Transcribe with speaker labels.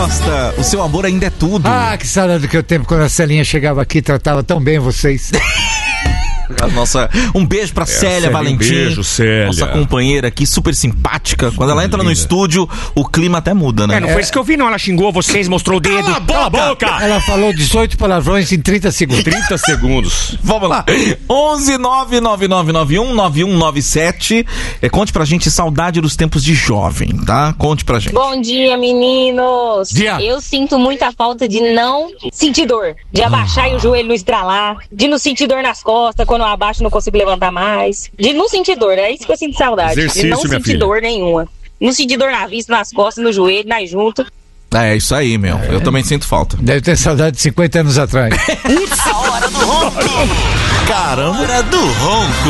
Speaker 1: Costa, o seu amor ainda é tudo.
Speaker 2: Ah, que saudade que eu tempo quando a Celinha chegava aqui e tratava tão bem vocês.
Speaker 1: Nossa, um beijo pra Célia Valentim.
Speaker 3: Um beijo, Célia.
Speaker 1: Nossa companheira aqui, super simpática. Quando ela entra no estúdio, o clima até muda, né?
Speaker 3: Não foi isso que eu vi, não. Ela xingou vocês, mostrou o dedo. Cala a boca!
Speaker 2: Ela falou 18 palavrões em 30 segundos.
Speaker 3: 30 segundos.
Speaker 1: Vamos lá. 11-99991-9197. Conte pra gente saudade dos tempos de jovem, tá? Conte pra gente.
Speaker 4: Bom dia, meninos.
Speaker 2: Dia.
Speaker 4: Eu sinto muita falta de não sentir dor. De abaixar e o joelho não estralar. De não sentir dor nas costas. Quando eu abaixo não consigo levantar mais. De não sentir dor. É isso que eu sinto saudade.
Speaker 3: Exercício,
Speaker 4: de não
Speaker 3: minha
Speaker 4: sentir
Speaker 3: filha.
Speaker 4: dor nenhuma. Não sentir dor na vista, nas costas, no joelho, nas juntas.
Speaker 1: É isso aí, meu. Eu também sinto falta.
Speaker 2: Deve ter saudade de 50 anos atrás.
Speaker 1: Caramba, hora do ronco.